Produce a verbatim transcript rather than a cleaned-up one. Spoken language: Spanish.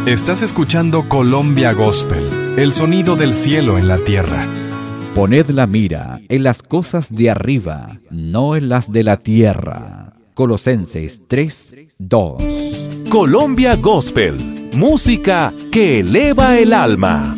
Estás escuchando Colombia Gospel, el sonido del cielo en la tierra. Poned la mira en las cosas de arriba, no en las de la tierra. Colosenses tres, dos. Colombia Gospel, música que eleva el alma.